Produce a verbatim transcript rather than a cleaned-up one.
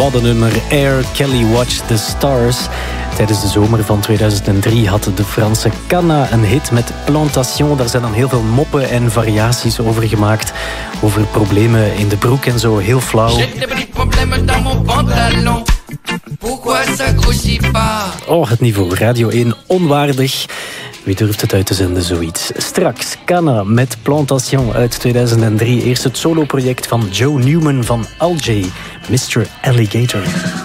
ladennummer Air Kelly Watch the Stars. Tijdens de zomer van tweeduizend drie had de Franse Canna een hit met Plantation. Daar zijn dan heel veel moppen en variaties over gemaakt. Over problemen in de broek en zo, heel flauw. Oh, het niveau Radio één onwaardig. Wie durft het uit te zenden, zoiets? Straks Canna met Plantation uit tweeduizend drie. Eerst het soloproject van Joe Newman van Al J, mister Alligator.